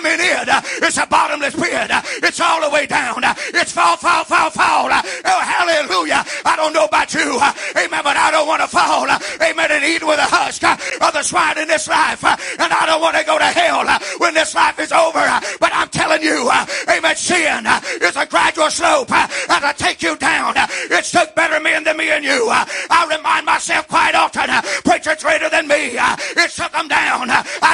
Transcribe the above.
in it. It's a bottomless pit. It's all the way down. It's fall. Oh, hallelujah. I don't know about you. Amen. But I don't want to fall. Amen. And eat with a husk of the swine in this life. And I don't want to go to hell when this life is over. But I'm telling you, amen, sin is a gradual slope that'll take you down. It's took better men than me and you. I remind myself quite often, preacher's greater than me. It took them down. I